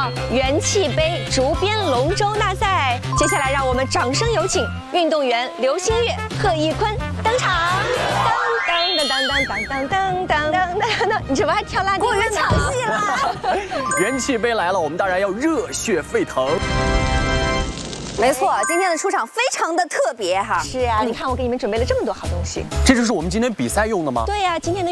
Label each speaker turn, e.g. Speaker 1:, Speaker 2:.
Speaker 1: 到元气杯竹编龙舟大赛。接下来让我们掌声有请运动员刘星月、贺一坤登场。当当当当当当当当当当！你怎么还跳拉丁？过于抢戏了。
Speaker 2: 元气杯来了，我们当然要热血沸腾。
Speaker 3: 没错，今天的出场非常的特别哈。
Speaker 1: 是啊，你看我给你们准备了这么多好东西。
Speaker 2: 这就是我们今天比赛用的吗？
Speaker 1: 对呀，今天的